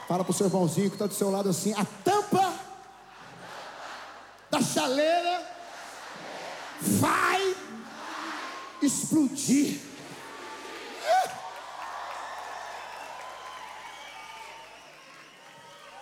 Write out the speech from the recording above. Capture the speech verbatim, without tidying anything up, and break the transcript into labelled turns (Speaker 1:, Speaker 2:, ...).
Speaker 1: Fala pro seu irmãozinho que está do seu lado assim: a tampa da chaleira vai explodir.